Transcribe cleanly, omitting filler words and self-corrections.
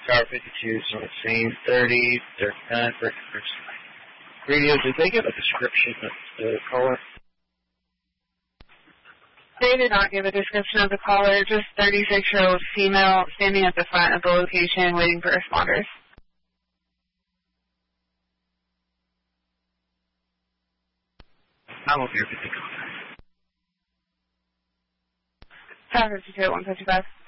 Tower 52, so it's same 30, 39, 30. Radio, did they give a description of the caller? They did not give a description of the caller, just 36-year-old female standing at the front of the location waiting for responders. I'm over here with the caller. Tower 52 at 155.